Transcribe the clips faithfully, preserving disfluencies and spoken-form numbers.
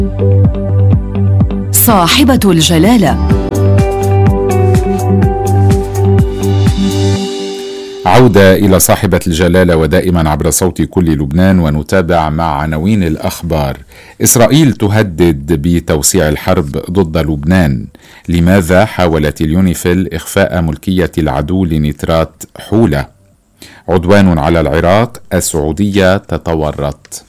صاحبة الجلالة. عودة إلى صاحبة الجلالة ودائما عبر صوت كل لبنان، ونتابع مع عناوين الأخبار. إسرائيل تهدد بتوسيع الحرب ضد لبنان. لماذا حاولت اليونيفيل إخفاء ملكية العدو لنترات حولة؟ عدوان على العراق، السعودية تتورط.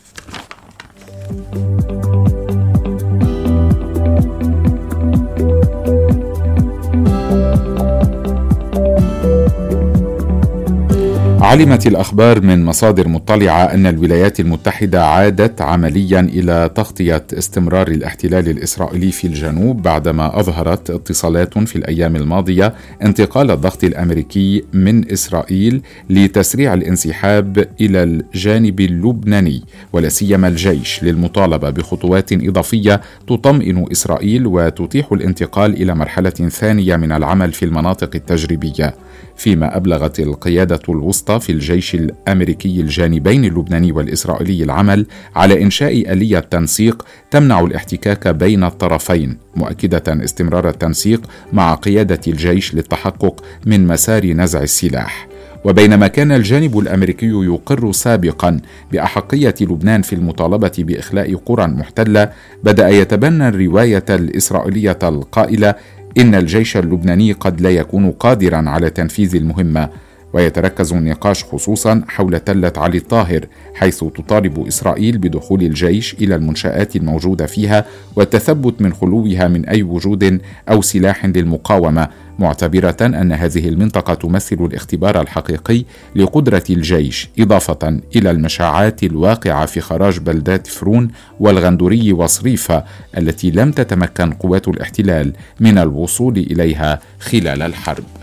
علمت الأخبار من مصادر مطلعة أن الولايات المتحدة عادت عمليا إلى تغطية استمرار الاحتلال الإسرائيلي في الجنوب، بعدما أظهرت اتصالات في الأيام الماضية انتقال الضغط الأمريكي من إسرائيل لتسريع الانسحاب إلى الجانب اللبناني، ولا سيما الجيش، للمطالبة بخطوات إضافية تطمئن إسرائيل وتتيح الانتقال إلى مرحلة ثانية من العمل في المناطق التجريبية. فيما أبلغت القيادة الوسطى في الجيش الأمريكي الجانبين اللبناني والإسرائيلي العمل على إنشاء آلية تنسيق تمنع الاحتكاك بين الطرفين، مؤكدة استمرار التنسيق مع قيادة الجيش للتحقق من مسار نزع السلاح. وبينما كان الجانب الأمريكي يقر سابقا بأحقية لبنان في المطالبة بإخلاء قرى محتلة، بدأ يتبنى الرواية الإسرائيلية القائلة إن الجيش اللبناني قد لا يكون قادرا على تنفيذ المهمة. ويتركز النقاش خصوصا حول تلة علي الطاهر، حيث تطالب إسرائيل بدخول الجيش إلى المنشآت الموجودة فيها والتثبت من خلوها من أي وجود أو سلاح للمقاومة، معتبرة أن هذه المنطقة تمثل الاختبار الحقيقي لقدرة الجيش، إضافة إلى المشاعات الواقعة في خراج بلدات فرون والغندوري وصريفة التي لم تتمكن قوات الاحتلال من الوصول إليها خلال الحرب.